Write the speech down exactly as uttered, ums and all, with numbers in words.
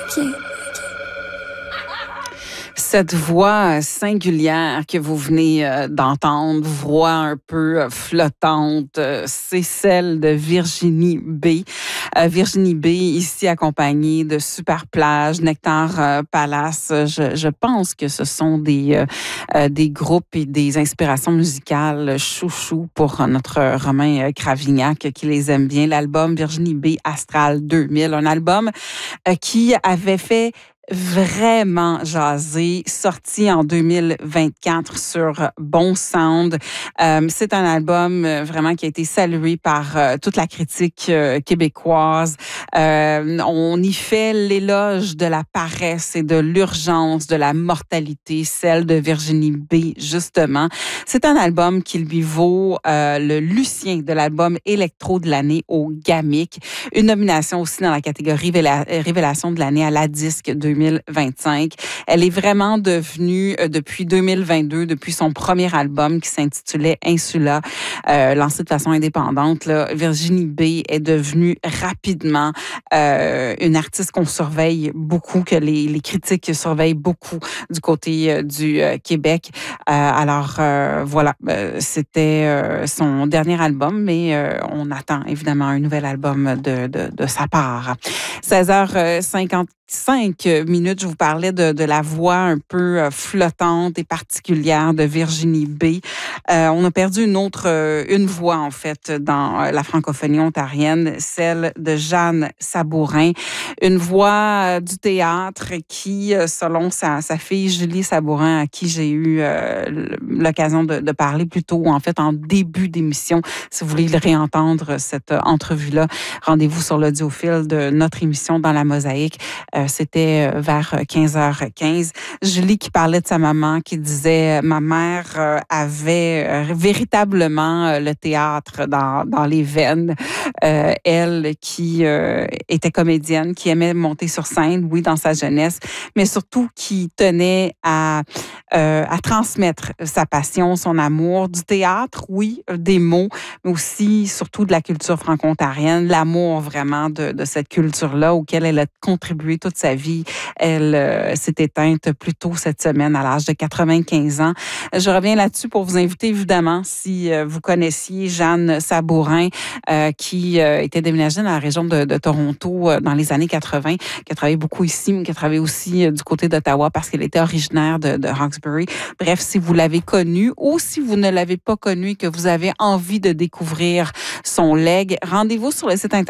Cette voix singulière que vous venez euh, d'entendre, voix un peu euh, flottante, euh, c'est celle de Virginie B. Euh, Virginie B, ici accompagnée de Super Plage, Nectar euh, Palace. Je, je pense que ce sont des, euh, euh, des groupes et des inspirations musicales chouchou pour notre Romain Cravignac qui les aime bien. L'album Virginie B Astral deux mille, un album euh, qui avait fait vraiment jasé, sorti en deux mille vingt-quatre sur Bon Sound. Euh, c'est un album euh, vraiment qui a été salué par euh, toute la critique euh, québécoise. Euh, on y fait l'éloge de la paresse et de l'urgence, de la mortalité, celle de Virginie B, justement. C'est un album qui lui vaut euh, le Lucien de l'album électro de l'année au GAMIC. Une nomination aussi dans la catégorie Révéla- Révélation de l'année à la disque deux mille vingt-cinq. Elle est vraiment devenue, euh, depuis deux mille vingt-deux, depuis son premier album qui s'intitulait Insula, euh, lancé de façon indépendante, là, Virginie B est devenue rapidement euh, une artiste qu'on surveille beaucoup, que les, les critiques surveillent beaucoup du côté euh, du euh, Québec. Euh, alors, euh, voilà, euh, c'était euh, son dernier album, mais euh, on attend évidemment un nouvel album de, de, de sa part. seize heures cinquante-cinq minutes, je vous parlais de, de la voix un peu euh, flottante et particulière de Virginie B. Euh, on a perdu une autre, euh, une voix en fait dans euh, la francophonie ontarienne, celle de Jeanne Sabourin, une voix euh, du théâtre qui, euh, selon sa, sa fille Julie Sabourin, à qui j'ai eu euh, l'occasion de, de parler plus tôt, en fait en début d'émission, si vous voulez réentendre cette euh, entrevue-là, rendez-vous sur l'audiofil de notre émission Dans la Mosaïque. Euh, c'était vers quinze heures quinze. Julie qui parlait de sa maman, qui disait « Ma mère euh, avait euh, véritablement euh, le théâtre dans, dans les veines. Euh, elle qui euh, était comédienne, qui aimait monter sur scène, oui, dans sa jeunesse, mais surtout qui tenait à, euh, à transmettre sa passion, son amour du théâtre, oui, des mots, mais aussi, surtout de la culture franco-ontarienne, l'amour vraiment de, de cette culture-là auquel elle a contribué toute sa vie. Elle euh, s'est éteinte plus tôt cette semaine à l'âge de quatre-vingt-quinze ans. Je reviens là-dessus pour vous inviter, évidemment, si euh, vous connaissiez Jeanne Sabourin, euh, qui euh, était déménagée dans la région de, de Toronto euh, dans les années quatre-vingt, qui a travaillé beaucoup ici, mais qui a travaillé aussi euh, du côté d'Ottawa parce qu'elle était originaire de, de Hawkesbury. Bref, si vous l'avez connue ou si vous ne l'avez pas connue et que vous avez envie de découvrir son legs, rendez-vous sur le site internet